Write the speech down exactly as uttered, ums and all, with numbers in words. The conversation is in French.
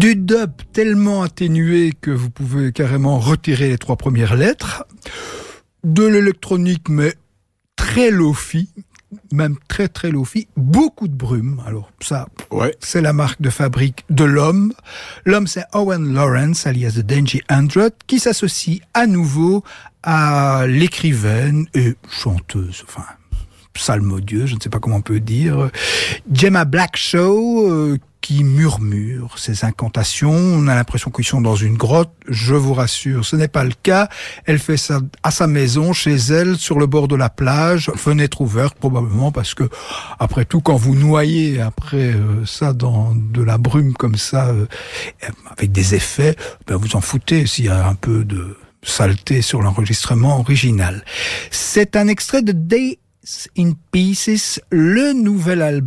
Du dub tellement atténué que vous pouvez carrément retirer les trois premières lettres. De l'électronique, mais très lo-fi. Même très très lo-fi, beaucoup de brume. Alors ça, ouais. C'est la marque de fabrique de l'homme. L'homme, c'est Owen Lawrence, alias The Dangy Android, qui s'associe à nouveau à l'écrivaine et chanteuse, enfin psalmodieuse, je ne sais pas comment on peut dire, Gemma Blackshaw, euh, qui murmure ses incantations. On a l'impression qu'ils sont dans une grotte. Je vous rassure, ce n'est pas le cas. Elle fait ça à sa maison, chez elle, sur le bord de la plage, fenêtre ouverte probablement, parce que, après tout, quand vous noyez après euh, ça dans de la brume comme ça, euh, avec des effets, ben vous en foutez s'il y a un peu de saleté sur l'enregistrement original. C'est un extrait de Days in Pieces, le nouvel album